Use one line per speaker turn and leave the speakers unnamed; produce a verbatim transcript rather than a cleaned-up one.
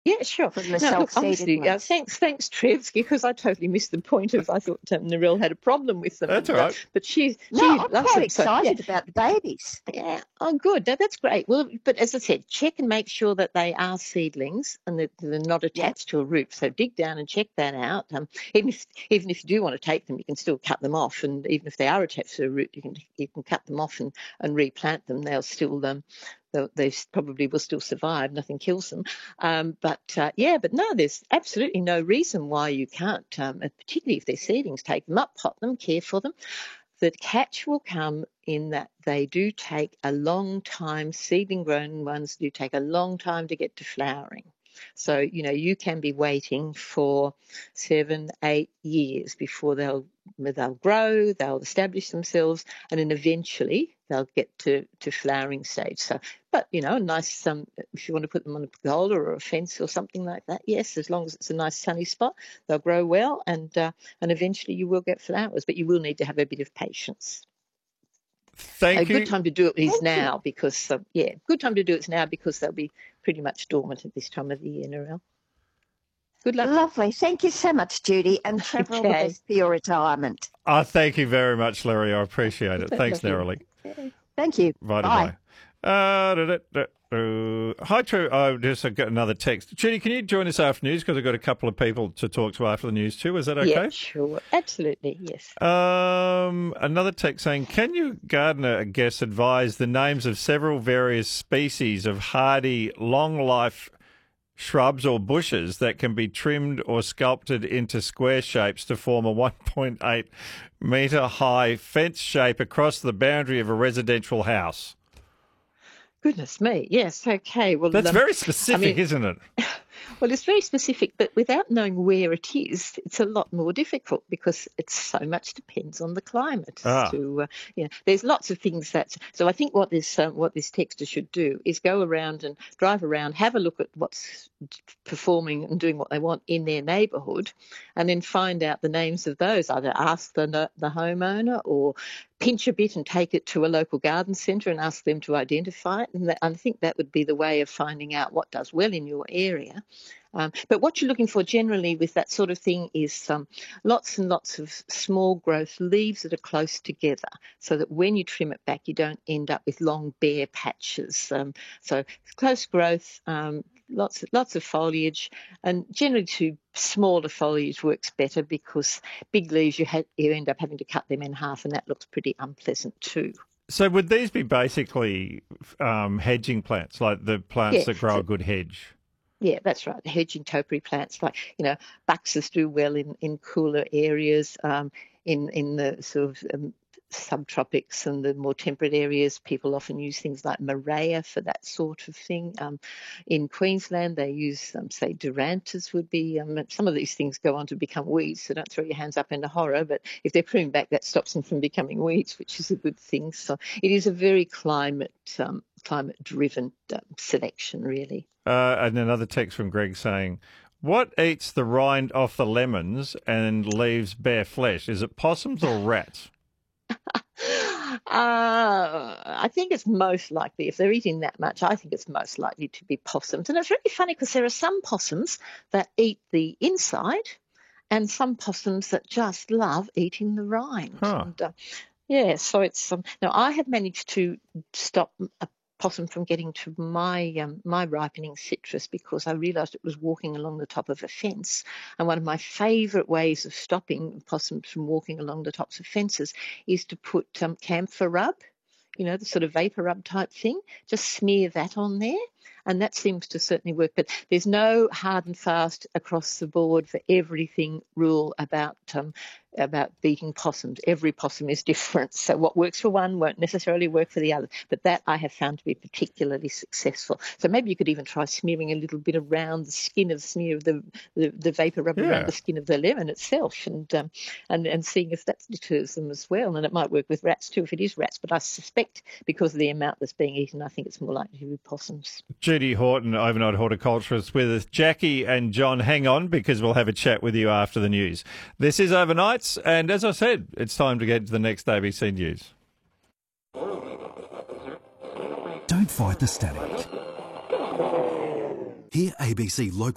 Yeah, sure.
from the
No, look,
self-seeded
honestly, uh,
ones.
thanks, thanks, Trev, because I totally missed the point of I thought um, Narelle had a problem with them,
That's
and
all
uh,
right.
but she
No,
she
I'm
loves
quite
them. So yeah,
excited about the babies.
yeah, oh, good. That, that's great. Well, but as I said, check and make sure that they are seedlings and that they're not
Yep.
attached to a root. So dig down and check that out. Um, even if even if you do want to take them, you can still cut them off, and even if they are attached to a root, you can you can cut them off and, and replant them. They'll still um, they'll, they probably will still survive. Nothing kills them. Um, but uh, yeah, but no, there's absolutely no reason why you can't. Um, particularly if they're seedlings, take them up, pot them, care for them. The catch will come in that they do take a long time, seedling grown ones do take a long time to get to flowering. So, you know, you can be waiting for seven, eight years before they'll they'll grow, they'll establish themselves, and then eventually they'll get to, to flowering stage. So, but, you know, a nice, um, if you want to put them on a pergola or a fence or something like that, yes, as long as it's a nice sunny spot, they'll grow well, and uh, and eventually you will get flowers, but you will need to have a bit of patience.
Thank
A good
you.
time to do it is
Thank
now
you.
because, uh, yeah, good time to do it is now because they'll be pretty much dormant at this time of the year, Narelle. Good luck.
Lovely. Thank you so much, Judy. And Trevor, all the
Okay.
best for your retirement.
Oh, thank you very much, Larry. I appreciate it. Thanks,
Lovely.
Nerily.
Okay.
Thank you.
Bye
Bye.
bye. Uh, da, da, da, da. Hi, True. I just got another text. Judy, can you join us after news? Because I've got a couple of people to talk to after the news too. Is that okay?
Yeah, sure. Absolutely, yes.
Um, another text saying, can you, gardener, I guess, advise the names of several various species of hardy, long-life shrubs or bushes that can be trimmed or sculpted into square shapes to form a one point eight metre high fence shape across the boundary of a residential house?
Goodness me. Yes. Okay. Well,
That's
um,
very specific,
I mean,
isn't it?
Well, it's very specific, but without knowing where it is, it's a lot more difficult because it so much depends on the climate. As
Ah.
to, uh, you know, there's lots of things that. So I think what this um, what this texter should do is go around and drive around, have a look at what's performing and doing what they want in their neighbourhood, and then find out the names of those. Either ask the the homeowner or pinch a bit and take it to a local garden centre and ask them to identify it. And that, I think that would be the way of finding out what does well in your area. Um, but what you're looking for generally with that sort of thing is um, lots and lots of small growth leaves that are close together so that when you trim it back, you don't end up with long bare patches. Um, so close growth, um, lots, lots of foliage, and generally to smaller foliage works better because big leaves, you, ha- you end up having to cut them in half, and that looks pretty unpleasant too.
So would these be basically um, hedging plants, like the plants
Yeah,
that grow
so,
a good hedge?
Yeah, that's right. The hedging topiary plants, like, you know, buxus do well in, in cooler areas, um, in, in the sort of um, subtropics and the more temperate areas. People often use things like Morea for that sort of thing. Um, in Queensland, they use, um, say, Durantas would be, um, some of these things go on to become weeds, so don't throw your hands up into horror, but if they're pruned back, that stops them from becoming weeds, which is a good thing. So it is a very climate, um, climate-driven um, selection, really.
Uh, and another text from Greg saying, what eats the rind off the lemons and leaves bare flesh? Is it possums or rats?
uh, I think it's most likely, if they're eating that much, I think it's most likely to be possums. And it's really funny because there are some possums that eat the inside and some possums that just love eating the rind.
Huh.
And, uh, yeah, so it's um, now I have managed to stop a possum from getting to my um, my ripening citrus because I realised it was walking along the top of a fence. And one of my favourite ways of stopping possums from walking along the tops of fences is to put um, camphor rub, you know, the sort of vapour rub type thing. Just smear that on there. And that seems to certainly work. But there's no hard and fast across the board for everything rule about um, about beating possums. Every possum is different. So what works for one won't necessarily work for the other. But that I have found to be particularly successful. So maybe you could even try smearing a little bit around the skin of smear of the, the, the vapour rub
Yeah.
around the skin of the lemon itself and, um, and, and seeing if that deters them as well. And it might work with rats too if it is rats. But I suspect because of the amount that's being eaten, I think it's more likely to be possums.
Judy Horton, overnight horticulturist with us. Jackie and John, hang on because we'll have a chat with you after the news. This is Overnights, and as I said, it's time to get to the next A B C News.
Don't fight the static. Hear A B C local